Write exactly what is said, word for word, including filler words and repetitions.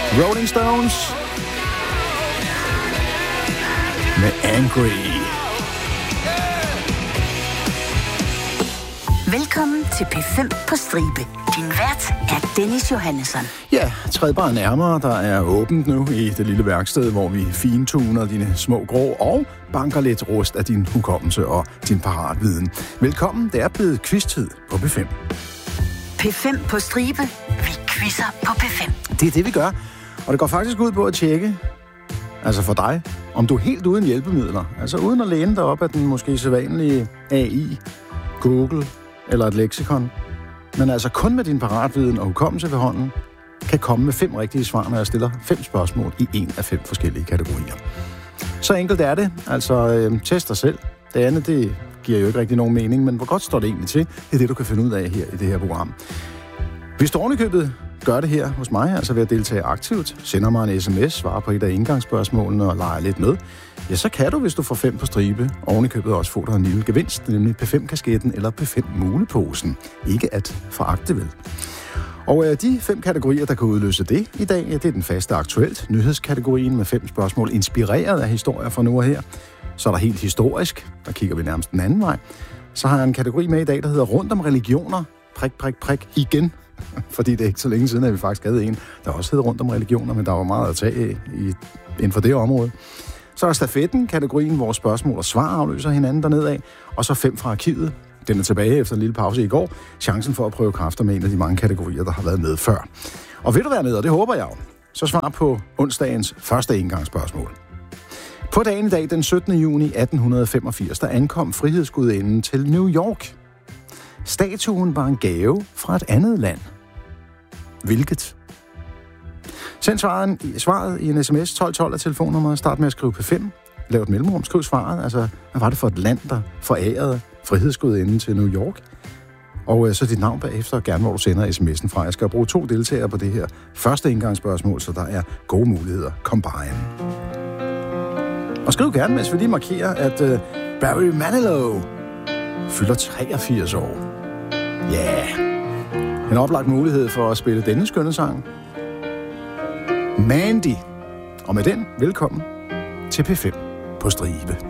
Rolling Stones med Angry. Velkommen til P fem på stribe. Din vært er Dennis Johannesson. Ja, træd bare nærmere. Der er åbent nu i det lille værksted, hvor vi fintuner dine små grå og banker lidt rust af din hukommelse og din paratviden. Velkommen, det er blevet quiz-tid på P fem. P fem på stribe. Vi quizzer på P fem. Det er det, vi gør. Og det går faktisk ud på at tjekke, altså for dig, om du er helt uden hjælpemidler. Altså uden at læne dig op af den måske sædvanlige A I, Google eller et leksikon. Men altså kun med din paratviden og hukommelse ved hånden, kan komme med fem rigtige svar, når jeg stiller fem spørgsmål i en af fem forskellige kategorier. Så enkelt er det. Altså, øh, test dig selv. Det andet, det giver jo ikke rigtig nogen mening, men hvor godt står det egentlig til? Det er det, du kan finde ud af her i det her program. Hvis du ovenikøbet gør det her hos mig, altså ved at deltage aktivt, sender mig en sms, svarer på et af indgangsspørgsmålene og leger lidt med, ja, så kan du, hvis du får fem på stribe, ovenikøbet også få dig en lille gevinst, nemlig P fem-kasketten eller P fem-muleposen. Ikke at foragte vel. Og øh, de fem kategorier, der kan udløse det i dag, ja, det er den faste aktuelt, nyhedskategorien med fem spørgsmål, inspireret af historier fra nu og her. Så er der helt historisk, der kigger vi nærmest den anden vej. Så har jeg en kategori med i dag, der hedder rundt om religioner, prik, prik, prik, igen. Fordi det er ikke så længe siden, at vi faktisk havde en, der også hed rundt om religioner, men der var meget at tage i, inden for det område. Så er der stafetten, kategorien, hvor spørgsmål og svar afløser hinanden dernede af, og så fem fra arkivet. Den er tilbage efter en lille pause i går. Chancen for at prøve kræfter med en af de mange kategorier, der har været med før. Og vil du være med, og det håber jeg jo, så svar på onsdagens første indgangsspørgsmål. På dagen i dag, den syttende juni atten femogfirs, der ankom frihedsgudinden til New York. Statuen var en gave fra et andet land. Hvilket? Send svaret, svaret i en sms tolv tolv af telefonnummeret. Start med at skrive P fem. Lav et mellemrum. Skriv svaret. Altså, hvad var det for et land, der forærede frihedsgudinden til New York? Og øh, så dit navn bagefter, og gerne hvor du sender sms'en fra. Jeg skal bruge to deltagere på det her første indgangsspørgsmål, så der er gode muligheder. Kom bare ind. Og skriv gerne, mens vi lige markerer, at øh, Barry Manilow fylder treogfirs år. Ja, yeah. En oplagt mulighed for at spille denne skønne sang. Mandy. Og med den, velkommen til P fem på stribe.